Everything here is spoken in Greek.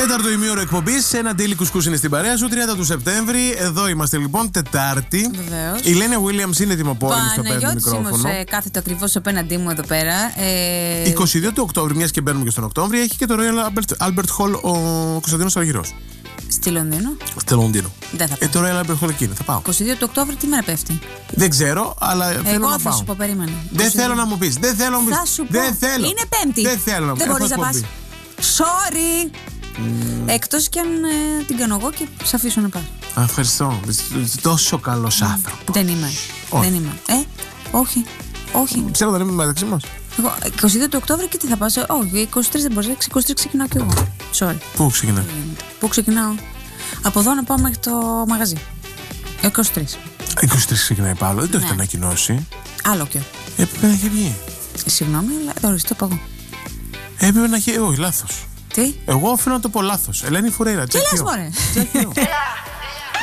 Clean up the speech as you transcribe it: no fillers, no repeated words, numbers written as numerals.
Τέταρτο ημίωρο εκπομπής. Ένα ντύλι κουσκούς είναι στην παρέα σου. 30 του Σεπτέμβρη. Εδώ είμαστε λοιπόν, Τετάρτη. Βεβαίως. Η Λένια Williams είναι ετοιμοπόλεμη στο πέμπτο μικρόφωνο. Κάθεται ακριβώς απέναντί μου εδώ πέρα. 22 του Οκτώβρη, μιας και μπαίνουμε και στον Οκτώβρη, έχει και το Royal Albert Hall ο Κωνσταντίνος Αργυρός. Στη Λονδίνο. Στη Λονδίνο. Δεν θα πάω. Το Royal Albert Hall εκεί είναι, θα πάω. 22 του Οκτώβρη τι μέρα πέφτει? Δεν ξέρω, αλλά θέλω να πάω. Εγώ θα σου πω, περίμενε. Δεν θέλω να μου πεις. Δεν θέλω να μου πεις. Θα σου πω. Δεν θέλω. Είναι Πέμπτη. Δεν θέλω να μου πεις. Δεν μπορείς να πας. Sorry. Εκτός κι αν την κάνω εγώ και σε αφήσω να πας. Ευχαριστώ. Τόσο καλός άνθρωπος. Δεν είμαι. Δεν είμαι. Όχι. Όχι. Ξέρω δεν είμαι μεταξύ μας. Εγώ 22 του Οκτώβρη και τι θα πάω? Όχι, 23 δεν μπορείς. 23 ξεκινάω κι εγώ. Sorry. Πού ξεκινάω? Πού ξεκινάω? Από εδώ να πάω μέχρι το μαγαζί. 23. 23 ξεκινάει πάλι. Δεν το έχετε ανακοινώσει. Άλλο και. Έπρεπε να έχει βγει. Συγγνώμη, αλλά το οριστώ από εγώ. Έπρεπε να έχει. Όχι, λάθος. Τι? Εγώ οφείλω να το πω λάθος. Ελένη Φουρέιρα. Τι λες, μωρέ?